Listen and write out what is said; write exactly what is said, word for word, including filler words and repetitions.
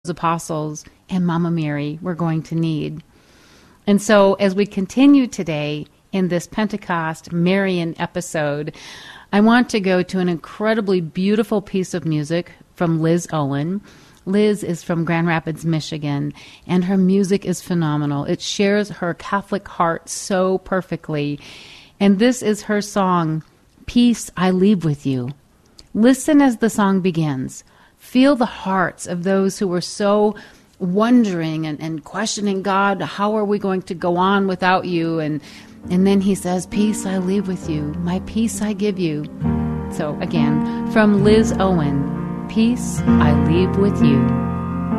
apostles and Mama Mary we're going to need. And so as we continue today in this Pentecost Marian episode, I want to go to an incredibly beautiful piece of music from Liz Owen. Liz is from Grand Rapids, Michigan, and her music is phenomenal. It shares her Catholic heart so perfectly. And this is her song, Peace I Leave With You. Listen as the song begins. Feel the hearts of those who were so wondering and, and questioning God, how are we going to go on without you? And and then he says, peace I leave with you, my peace I give you. So again, from Liz Owen, Peace I Leave With You.